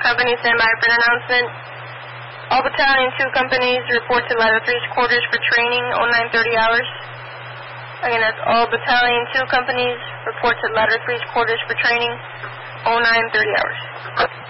Company, stand by for an announcement. All Battalion 2 companies report to ladder 3's quarters for training, 0930 hours. Again, that's all Battalion 2 companies report to ladder 3's quarters for training, 0930 hours.